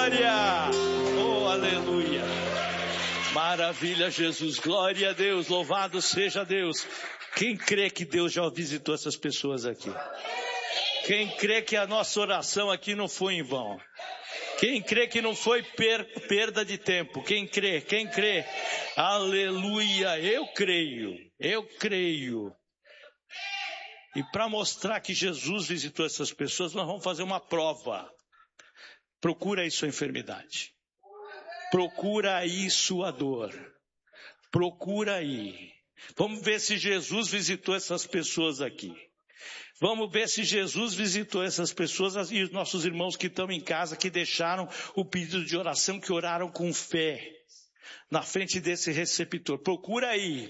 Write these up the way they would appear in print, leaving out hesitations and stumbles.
glória! Oh, aleluia! Maravilha, Jesus, glória a Deus, louvado seja Deus. Quem crê que Deus já visitou essas pessoas aqui? Quem crê que a nossa oração aqui não foi em vão? Quem crê que não foi perda de tempo? Quem crê? Quem crê? Aleluia, eu creio. E para mostrar que Jesus visitou essas pessoas, nós vamos fazer uma prova. Procura aí sua enfermidade. Procura aí sua dor. Procura aí. Vamos ver se Jesus visitou essas pessoas aqui. Vamos ver se Jesus visitou essas pessoas e os nossos irmãos que estão em casa, que deixaram o pedido de oração, que oraram com fé na frente desse receptor. Procura aí.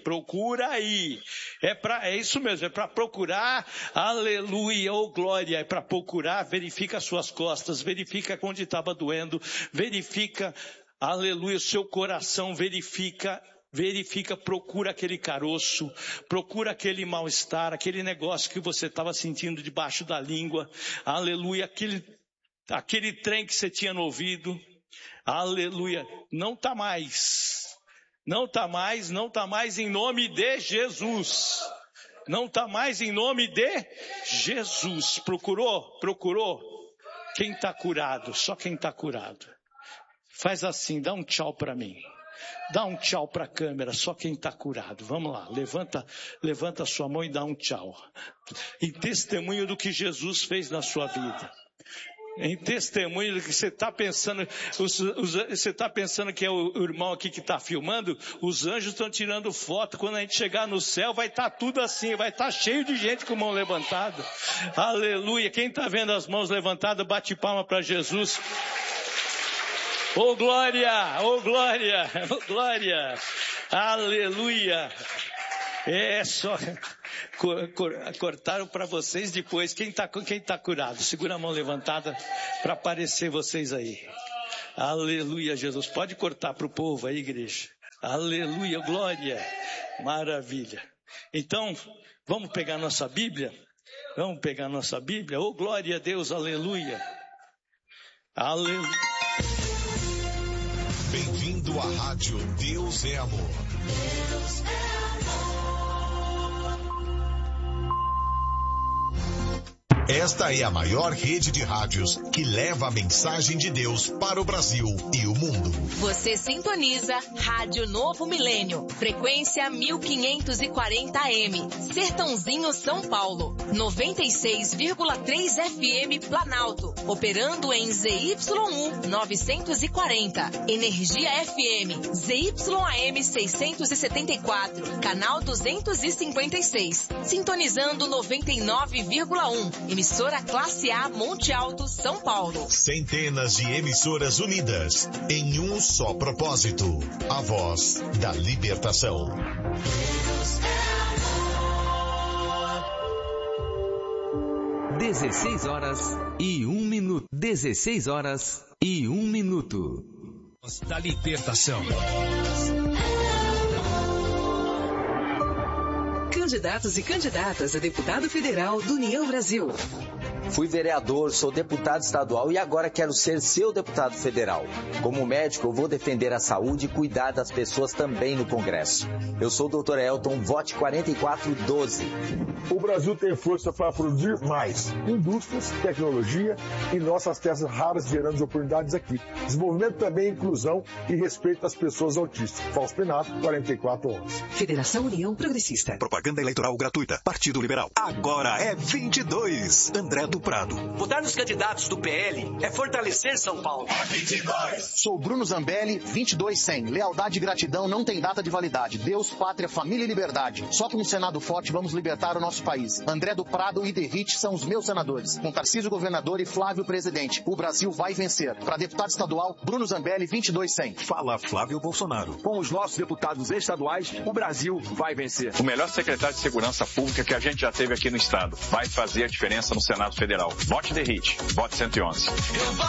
É isso mesmo, é para procurar, aleluia, ou glória, é para procurar, verifica as suas costas, verifica onde estava doendo, verifica, aleluia, o seu coração, verifica, procura aquele caroço, procura aquele mal-estar, aquele negócio que você estava sentindo debaixo da língua, aleluia, aquele trem que você tinha no ouvido, aleluia, não está mais em nome de Jesus, não está mais em nome de Jesus. Procurou, quem está curado, só quem está curado, faz assim, dá um tchau para mim. Dá um tchau para a câmera, só quem está curado. Vamos lá, levanta a sua mão e dá um tchau. Em testemunho do que Jesus fez na sua vida. Em testemunho do que você está pensando. Você está pensando que é o irmão aqui que está filmando? Os anjos estão tirando foto. Quando a gente chegar no céu, vai estar tudo assim. Vai estar cheio de gente com mão levantada. Aleluia. Quem está vendo as mãos levantadas, bate palma para Jesus. Oh glória, aleluia. É só, cortaram para vocês depois, quem tá curado, segura a mão levantada para aparecer vocês aí. Aleluia, Jesus, pode cortar para o povo aí, igreja. Aleluia, glória, maravilha. Então, vamos pegar nossa Bíblia, oh glória a Deus, aleluia. Aleluia. Bem-vindo à Rádio Deus é Amor. Deus é amor. Esta é a maior rede de rádios que leva a mensagem de Deus para o Brasil e o mundo. Você sintoniza Rádio Novo Milênio, frequência 1540 AM, Sertãozinho, São Paulo, 96,3 FM Planalto, operando em ZYU 940, Energia FM, ZYAM 674, canal 256, sintonizando 99,1, emissora Classe A Monte Alto, São Paulo. Centenas de emissoras unidas em um só propósito, a voz da libertação. Deus é amor. 16 horas e 1 minuto. 16 horas e 1 minuto. Da libertação. Candidatos e candidatas a deputado federal do União Brasil. Fui vereador, sou deputado estadual e agora quero ser seu deputado federal. Como médico, eu vou defender a saúde e cuidar das pessoas também no Congresso. Eu sou o Dr. Elton, vote 4412. O Brasil tem força para produzir mais indústrias, tecnologia e nossas terras raras gerando oportunidades aqui. Desenvolvimento também, inclusão e respeito às pessoas autistas. Fausto Penato, 4411. Federação União Progressista. Propaganda eleitoral gratuita. Partido Liberal. Agora é 22. André do Prado. Votar nos candidatos do PL é fortalecer São Paulo. 22. Sou Bruno Zambelli, 2200. Lealdade e gratidão não tem data de validade. Deus, pátria, família e liberdade. Só com um Senado forte vamos libertar o nosso país. André do Prado e Derrite são os meus senadores. Com Tarcísio governador e Flávio presidente. O Brasil vai vencer. Para deputado estadual, Bruno Zambelli, 2200. Fala Flávio Bolsonaro. Com os nossos deputados estaduais, o Brasil vai vencer. O melhor secretário de Segurança Pública que a gente já teve aqui no estado. Vai fazer a diferença no Senado Federal. Vote Derrite. Vote 111.